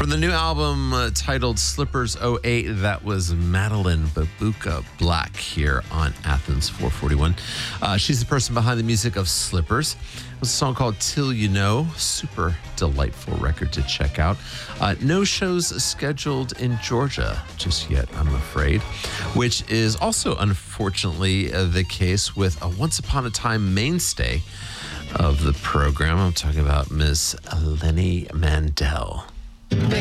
From the new album titled Slippers '08, that was Madeline Babuka Black here on Athens 441. She's the person behind the music of Slippers. It was a song called Till You Know. Super delightful record to check out. No shows scheduled in Georgia just yet, I'm afraid, which is also unfortunately the case with a once upon a time mainstay of the program. I'm talking about Miss Lenny Mandel.